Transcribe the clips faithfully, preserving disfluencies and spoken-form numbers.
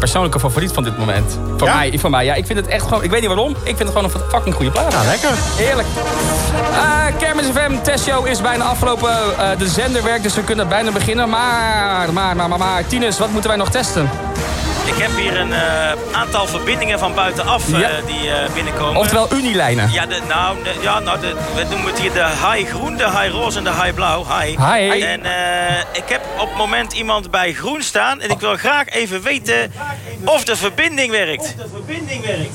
persoonlijke favoriet van dit moment. Voor, Ja? mij, voor mij, ja. Ik vind het echt gewoon... Ik weet niet waarom. Ik vind het gewoon een fucking goede plaat. Nou, lekker. Heerlijk. Uh, Kermis F M testshow is bijna afgelopen. Uh, de zender werkt, dus we kunnen bijna beginnen. Maar, maar, maar, maar, maar. Tinus, wat moeten wij nog testen? Ik heb hier een uh, aantal verbindingen van buitenaf uh, Ja. die uh, binnenkomen. Oftewel unilijnen. Ja, de, nou, de, ja, nou de, we noemen het hier de high groen, de high roze en de high blauw. Hi. Hi. En uh, ik heb op het moment iemand bij groen staan. En ik wil graag even weten of de verbinding werkt. Of de verbinding werkt.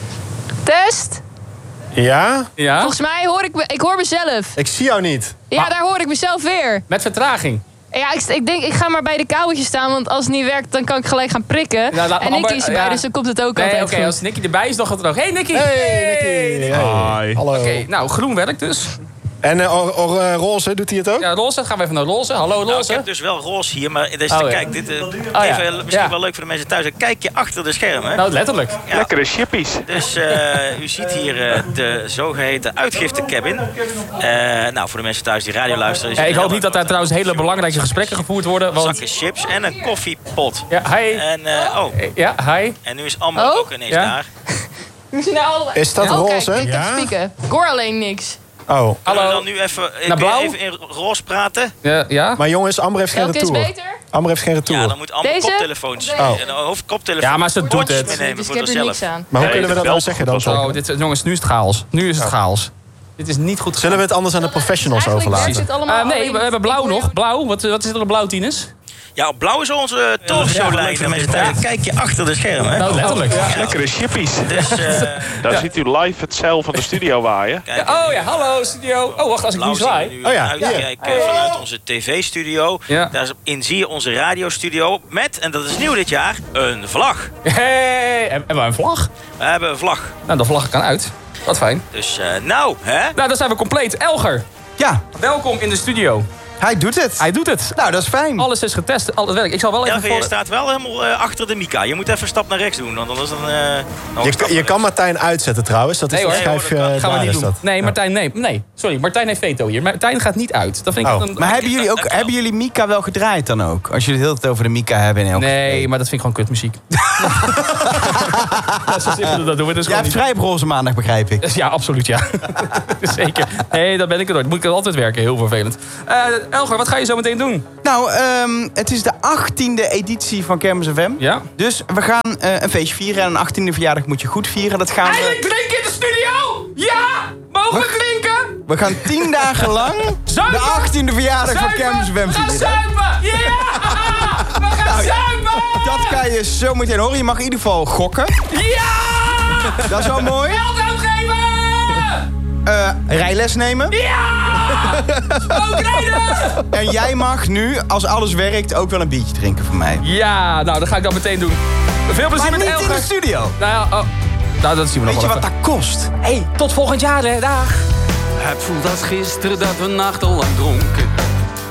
Test. Ja? Ja? Volgens mij hoor ik, me- ik hoor mezelf. Ik zie jou niet. Ja, Maar- daar hoor ik mezelf weer. Met vertraging. Ja, ik, ik denk, ik ga maar bij de kabeltjes staan, want als het niet werkt, dan kan ik gelijk gaan prikken. Nou, laat en Amber- Nicky is erbij, ja. dus dan komt het ook Nee, altijd oké, goed. als Nicky erbij is, dan gaat het nog. Hey Nicky! Hey, Nicky. Hey. Hi. Hallo. Oké, nou, groen werkt dus. En uh, or, or, uh, roze, doet hij het ook? Ja, roze. Gaan we even naar roze. Hallo, Nou, ik roze. heb dus wel roze hier, maar dus, Oh, ja. kijk, dit uh, ja. even misschien Ja. wel leuk voor de mensen thuis. Een kijkje achter de schermen. Nou, letterlijk. Ja. Lekkere chippies. Dus uh, u ziet hier uh, de zogeheten uitgiftecabin. Uh, nou, voor de mensen thuis die radio luisteren... is Ja, ik er hoop niet dat daar trouwens hele belangrijke gesprekken gevoerd worden. Want... zakken chips en een koffiepot. Ja, hi. En, uh, oh, Ja, hi. en nu is Amber Oh? ook ineens Ja. daar. We zien nou allebei. Is dat Oh, roze? Kijk, ik Ja? heb spieken. Ik hoor alleen niks. Oh. Hallo. Hallo. We dan nu even, Naar blauw? even in roze praten? Ja, ja? Maar jongens, Amber heeft geen Welke is retour. beter? Amber heeft geen retour. Ja, dan moet Amber Deze? koptelefoons... Oh. Een hoofdkoptelefoon. Ja, maar ze doet potjes het. meenemen Dus ik voor heb er zichzelf. niks aan. Maar hoe Nee, kunnen we de dat nou bel- zeggen dan? was Oh, dit, jongens, nu is het chaos. Nu is het chaos. Dit is niet goed Zullen we het anders aan de professionals Eigenlijk werkt overlaten? het allemaal Uh, nee, alleen- we hebben blauw ik hoor nog. Blauw. Wat, wat is er op blauw, Tinus? Ja, op blauw is onze talkshowlijn. Ja, mensen thuis. Kijk je achter de schermen. Nou, letterlijk. Ja. Lekkere chippies. Dus, uh, Daar ziet u live het zeil van de studio waaien. kijk, Oh ja, hallo studio. Oh, wacht, als ik blauw nu zien we zwaai. nu Oh ja, uitkijken hier. vanuit onze tv-studio. Ja. Daarin zie je onze radiostudio met, en dat is nieuw dit jaar, een vlag. Hey, hebben we een vlag? We hebben een vlag. Nou, de vlag kan uit. Wat fijn. Dus uh, nou, hè? Nou, dan zijn we compleet. Elger, Ja, welkom in de studio. hij doet het. Hij doet het. Nou, dat is fijn. Alles is getest, alles werkt. Ik zal wel even Elger, je voor... staat wel helemaal uh, achter de Mika. Je moet even een stap naar rechts doen, want anders dan... Uh, nog een Je, stap je naar kan rechts. Martijn uitzetten trouwens. Dat is Nee, een hoor. schijfje. Nee, hoor, dat daar Gaan we niet is doen. dat. Nee, Martijn, nee. Nee, sorry. Martijn heeft veto hier. Martijn gaat niet uit. Dat vind ik Oh. een... Maar hebben jullie, ook, hebben jullie Mika wel gedraaid dan ook? Als jullie het heel tijd over de Mika hebben in elke Nee, maar dat vind ik gewoon kutmuziek. Ja, zo simpel dat doen we. Dat is Jij gewoon hebt niet... vrij op roze maandag, begrijp ik. Ja, absoluut, ja. Zeker. Nee, dat ben ik er nooit. Moet ik altijd werken. Heel vervelend. Uh, Elger, wat ga je zo meteen doen? Nou, ehm, het is de achttiende editie van Kermis F M. Ja? Dus we gaan eh, een feestje vieren. En een achttiende verjaardag moet je goed vieren. Dat gaan Eindelijk we, drinken in de studio! Ja! Mogen we drinken? we gaan tien dagen lang Zuipen! de achttiende verjaardag van Zuipen! Kermis F M We gaan vieren. zuipen! Ja! We gaan zuipen! Dat kan je zo meteen horen. Je mag in ieder geval gokken. Ja! Dat is wel mooi. Geld uitgeven! Eh, rijles nemen. Ja! Ook rijden! En jij mag nu, als alles werkt, ook wel een biertje drinken van mij. Ja, nou, dat ga ik dan meteen doen. Veel plezier Maar met niet in Elger. de studio. Nou ja, oh. Nou, dat zien we Weet nog je wel wat even. dat kost? Hey, tot volgend jaar, hè. Dag. Het voelt als gisteren dat we nachtenlang dronken.